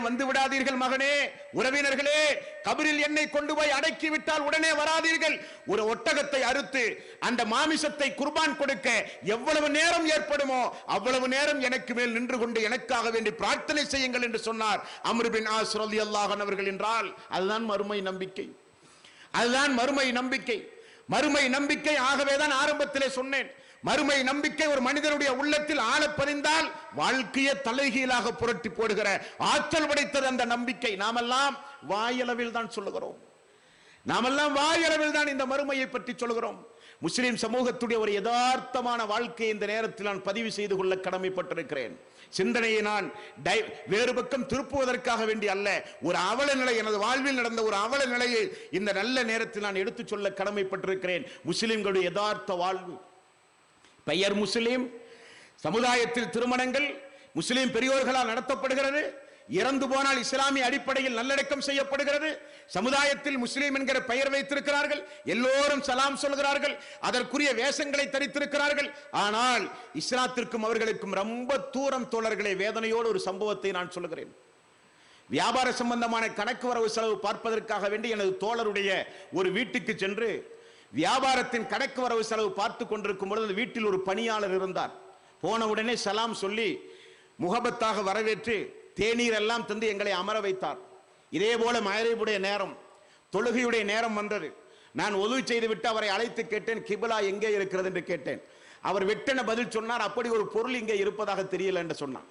வந்து விடாதீர்கள் மகனே, உறவினர்களே, கபரில் என்னை கொண்டு போய் அடக்கி விட்டால் உடனே வராதீர்கள். ஒரு ஒட்டகத்தை அறுத்து அந்த மாமிசத்தை குர்பான் கொடுக்க எவ்வளவு நேரம் ஏற்படுமோ அவ்வளவு நேரம் எனக்கு மேல் நின்று கொண்டு எனக்காக வேண்டி பிரார்த்தனை செய்யுங்கள் என்று சொன்னார் அம்ர் பின் ஆஸ் ரலியல்லாஹு அன்ஹு அவர்கள். என்றால் அதுதான் மறுமை நம்பிக்கை, அதுதான் மறுமை நம்பிக்கை. மறுமை நம்பிக்கை ஆகவேதான் ஆரம்பத்திலே சொன்னேன், மறுமை நம்பிக்கை ஒரு மனிதனுடைய உள்ளத்தில் ஆழப்பதிந்தால் வாழ்க்கையை தலைகீழாக புரட்டி போடுகிற ஆற்றல் படைத்தது அந்த நம்பிக்கை. நாமெல்லாம் வாயளவில் தான் சொல்லுகிறோம், நாமெல்லாம் வாயளவில் தான் இந்த மறுமையை பற்றி சொல்கிறோம். முஸ்லிம் சமூகத்துடைய ஒரு யதார்த்தமான வாழ்க்கையை இந்த நேரத்தில் நான் பதிவு செய்து கொள்ள கடமைப்பட்டிருக்கிறேன். சிந்தனையை நான் வேறு பக்கம் திருப்புவதற்காக வேண்டி அல்ல, ஒரு அவல நிலை, எனது வாழ்வில் நடந்த ஒரு அவல நிலையை இந்த நல்ல நேரத்தில் நான் எடுத்துச் சொல்ல கடமைப்பட்டிருக்கிறேன். முஸ்லிம்களுடைய யதார்த்த வாழ்வு. பெயர் முஸ்லிம், சமுதாயத்தில் திருமணங்கள் முஸ்லிம் பெரியோர்களால் நடத்தப்படுகிறது. இறந்து போனால் இஸ்லாமிய அடிப்படையில் நல்லடக்கம் செய்யப்படுகிறது. சமுதாயத்தில் முஸ்லிம் என்கிற பெயர் வைத்திருக்கிறார்கள், எல்லோரும் சலாம் சொல்கிறார்கள், அதற்குரிய வேஷங்களை தரித்திருக்கிறார்கள். ஆனால் இஸ்லாத்திற்கும் அவர்களுக்கும் ரொம்ப தூரம் தோழர்களே. வேதனையோடு ஒரு சம்பவத்தை நான் சொல்கிறேன். வியாபார சம்பந்தமான கணக்கு வரவு செலவு பார்ப்பதற்காக வேண்டி எனது தோழருடைய ஒரு வீட்டுக்கு சென்று வியாபாரத்தின் கணக்கு வரவு செலவு பார்த்து கொண்டிருக்கும் பொழுது வீட்டில் ஒரு பணியாளர் இருந்தார். போன உடனே சலாம் சொல்லி முகபத்தாக வரவேற்று தேநீர் எல்லாம் தந்து எங்களை அமர வைத்தார். இதே போல மகரிபுடைய நேரம், தொழுகையுடைய நேரம் வந்தது. நான் ஒது செய்து விட்டு அவரை அழைத்து கேட்டேன், கிபிலா எங்கே இருக்கிறது என்று கேட்டேன். அவர் வெட்டென பதில் சொன்னார், அப்படி ஒரு பொருள் இங்கே இருப்பதாக தெரியல என்று சொன்னார்.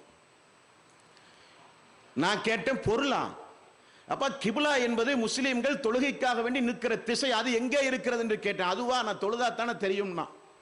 நான் கேட்டேன், பொருளா? அப்ப கிபிலா என்பது முஸ்லிம்கள் தொழுகைக்காக வேண்டி நிற்கிற திசை, அது எங்கே இருக்கிறது என்று கேட்டேன். அதுவா? நான் தொழுதாத்தானே தெரியும்னா.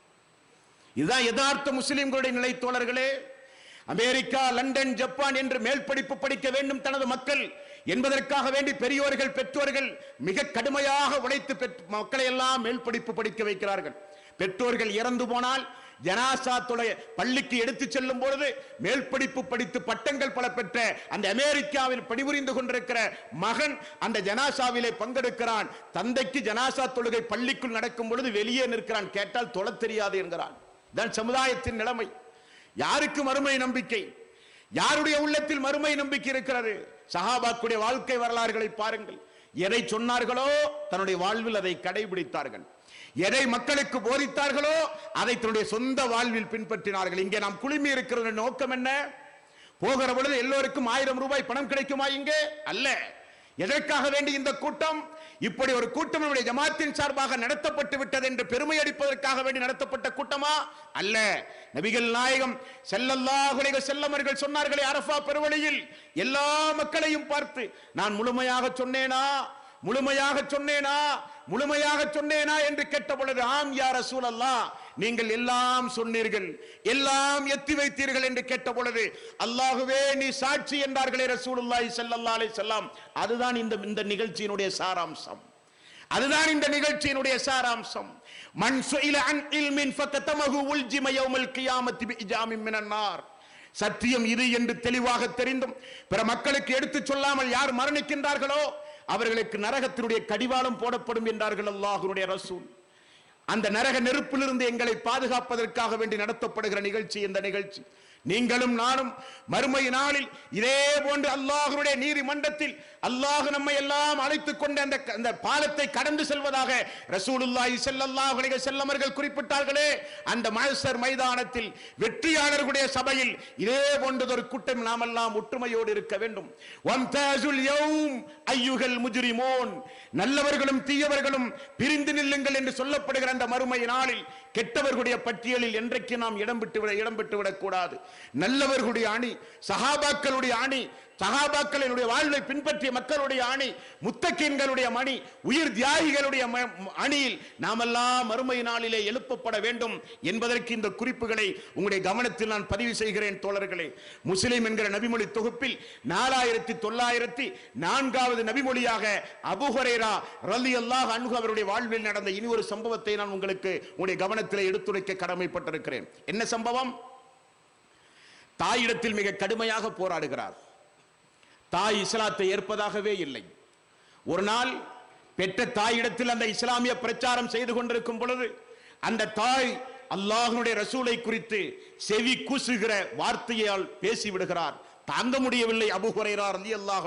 இதுதான் யதார்த்த முஸ்லிம்களுடைய நிலை தோழர்களே. அமெரிக்கா, லண்டன், ஜப்பான் என்று மேல் படிப்பு படிக்க வேண்டும் தனது மக்கள் என்பதற்காக வேண்டி பெரியோர்கள், பெற்றோர்கள் மிக கடுமையாக உழைத்து மக்களை எல்லாம் மேல் படிப்பு படிக்க வைக்கிறார்கள். பெற்றோர்கள் இறந்து போனால் ஜனாசா தொலை பள்ளிக்கு எடுத்து செல்லும் பொழுது மேல் படிப்பு படித்து பட்டங்கள் பல பெற்ற அந்த அமெரிக்காவில் பணிபுரிந்து கொண்டிருக்கிற மகன் அந்த ஜனாசாவிலே பங்கெடுக்கிறான். தந்தைக்கு ஜனாசா தொழுகை பள்ளிக்குள் நடக்கும் பொழுது வெளியே நிற்கிறான். கேட்டால் தொழ தெரியாது என்கிறான். தான் சமுதாயத்தின் நிலைமை. யாருக்கு மறுமை நம்பிக்கை? யாருடைய உள்ளத்தில் மறுமை நம்பிக்கை இருக்கிறது? சஹாபாக்குடைய வாழ்க்கை வரலாறுகளை பாருங்கள். எதை சொன்னார்களோ தன்னுடைய வாழ்வில் அதை கடைபிடித்தார்கள். எதை மக்களுக்கு போதித்தார்களோ அதை தன்னுடைய சொந்த வாழ்வில் பின்பற்றினார்கள். இங்கே நாம் குழுமி இருக்கிற நோக்கம் என்ன? போகிற பொழுது எல்லோருக்கும் 1000 ரூபாய் பணம் கிடைக்குமா? இங்கே அல்ல. எதற்காக வேண்டி இந்த கூட்டம்? இப்படி ஒரு கூட்டம் நம்முடைய ஜமாத்தின் சார்பாக நடத்தப்பட்டு விட்டது என்று பெருமை அடிப்பதற்காக வேண்டி நடத்தப்பட்ட கூட்டமா? அல்ல. நபிகள் நாயகம் ஸல்லல்லாஹு அலைஹி வஸல்லம் அவர்கள் சொன்னார்களே அரஃபா பெருவழியில் எல்லா மக்களையும் பார்த்து, நான் முழுமையாக சொன்னேனா, முழுமையாக சொன்னேனா, முழுமையாக சொன்னேனா என்று கேட்ட பொழுது, ஆம் யா ரசூலல்லாஹ், நீங்கள் எல்லாம் சொன்னீர்கள், எல்லாம் எத்தி வைத்தீர்கள் என்று கேட்ட பொழுது, அல்லாஹ்வே நீ சாட்சி என்றார்களே ரசூலுல்லாஹி ஸல்லல்லாஹு அலைஹி வஸல்லம். அதுதான் இந்த நிகழ்ச்சியினுடைய சாராம்சம். அதுதான் இந்த நிகழ்ச்சியினுடைய சாராம்சம். மன் சுஇல அன் இல்மின் ஃபகதமஹு உல்ஜிம யௌமல் கியாமத்தி பிஇஜாமின் மினன் நார். சத்தியம் இது என்று தெளிவாக தெரிந்தும் பிற மக்களுக்கு எடுத்துச் சொல்லாமல் யார் மரணிக்கின்றார்களோ அவர்களுக்கு நரகத்தினுடைய கடிவாளம் போடப்படும் என்றார்கள் அல்லாஹ்வுடைய ரசூல். அந்த நரக நெருப்பிலிருந்து எங்களை பாதுகாப்பதற்காக வேண்டி நடத்தப்படுகிற நிகழ்ச்சி இந்த நிகழ்ச்சி. நீங்களும் நானும் மறுமை நாளில் இதே போன்று அல்லாஹ்வுடைய நீதிமன்றத்தில் அல்லாஹ் நம்மை எல்லாம் அழைத்துக் கொண்டு அந்த பாலத்தை கடந்து செல்வதாக ரசூலுல்லாஹி ஸல்லல்லாஹு அலைஹி வஸல்லம் அவர்கள் குறிப்பிட்டார்களே, அந்த மஹ்ஷர் மைதானத்தில் வெற்றியாளர்களுடைய சபையில் இதே போன்றதொரு கூட்டம் நாமெல்லாம் ஒற்றுமையோடு இருக்க வேண்டும். வம்தாஸுல் யௌம் அய்யுஹல் முஜ்ரிமூன். நல்லவர்களும் தீயவர்களும் பிரிந்து நில்லுங்கள் என்று சொல்லப்படுகிற அந்த மறுமை நாளில் கெட்டவர்களுடைய பட்டியலில் என்றைக்கு நாம் இடம் பெற்று விடக்கூடாது. நல்லவர்களுடைய அணி, சஹாபாக்களுடைய அணி, சஹாபாக்களுடைய வாழ்வை பின்பற்றிய மக்களுடைய அணி, முத்தகீன்களுடைய மணி, உயிர் தியாகிகளுடைய அணியில் நாமெல்லாம் மறுமை நாளிலே எழுப்பப்பட வேண்டும் என்பதற்கு இந்த குறிப்புகளை உங்களுடைய கவனத்தில் நான் பதிவு செய்கிறேன் தோழர்களே. முஸ்லிம் என்கிற நபிமொழி தொகுப்பில் 4904வது நபிமொழியாக அபூ ஹுரைரா ரலியல்லாஹு அன்ஹு அவருடைய வாழ்வில் நடந்த இனி ஒரு சம்பவத்தை நான் உங்களுக்கு உங்களுடைய கவனத்தில் எடுத்துரைக்க கடமைப்பட்டிருக்கிறேன். என்ன சம்பவம்? தாயிடத்தில் மிக கடுமையாக போராடுகிறார். தாய் இஸ்லாத்தை ஏற்பதாகவே இல்லை. ஒரு நாள் பெற்ற தாயிடத்தில் அந்த இஸ்லாமிய பிரச்சாரம் செய்து கொண்டிருக்கும் பொழுது அந்த தாய் அல்லாஹ்வுடைய ரசூலை குறித்து செவி கூசுகிற வார்த்தையால் பேசிவிடுகிறார். தாங்க முடியவில்லை அபூ ஹுரைரா ரலியல்லாஹு